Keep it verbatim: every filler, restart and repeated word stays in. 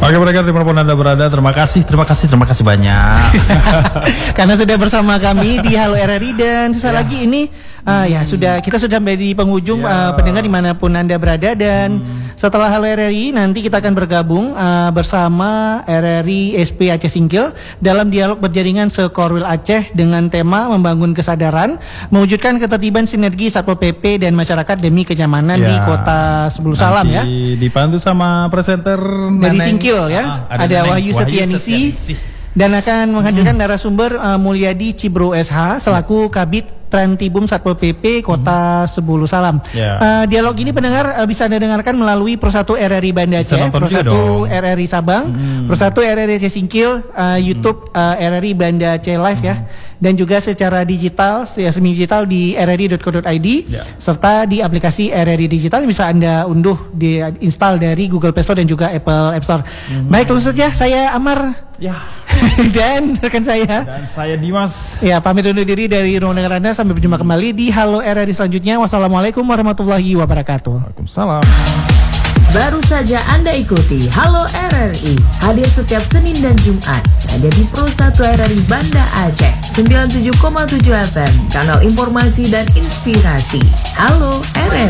Oke mereka dimanapun Anda berada, terima kasih, terima kasih, terima kasih banyak. Karena sudah bersama kami di Halo R R I dan sesaat Ya. lagi ini uh, ya sudah kita sudah sampai di penghujung uh, Ya. pendengar dimanapun Anda berada dan setelah Halo R R I nanti kita akan bergabung uh, bersama R R I S P Aceh Singkil dalam dialog berjaringan Sekorwil Aceh dengan tema membangun kesadaran, mewujudkan ketertiban sinergi Satpol P P dan masyarakat demi kenyamanan di Ya. Kota Sebulu Salam ya. Nanti dibantu sama presenter Dari Neneng. Singkil ya, Ah, ada, Neneng Wahyu Setianingsih dan akan menghadirkan narasumber uh, Mulyadi Cibro S H selaku Kabid Trantibum Satpol P P Kota Sebulu Salam. Ya. Uh, dialog ini pendengar uh, bisa Anda dengarkan melalui Persatu R R I Banda Bisa Aceh, nonton juga Persatu dong. R R I Sabang, Persatu R R I Aceh Singkil, uh, YouTube uh, R R I Banda Aceh Live ya, dan juga secara digital, ya semi digital di r r i dot co dot i d Ya. serta di aplikasi R R I Digital yang bisa Anda unduh di install dari Google Play Store dan juga Apple App Store. Baik, langsung saja saya Amar Ya. dan rekan saya. Dan saya Dimas. Ya, pamit undur diri dari ruang dengar Anda. Sampai berjumpa kembali di Halo R R I selanjutnya. Wassalamualaikum warahmatullahi wabarakatuh. Waalaikumsalam. Baru saja Anda ikuti Halo R R I, hadir setiap Senin dan Jumat hanya di Pro satu R R I Banda Aceh sembilan puluh tujuh koma tujuh F M, kanal informasi dan inspirasi. Halo R R I.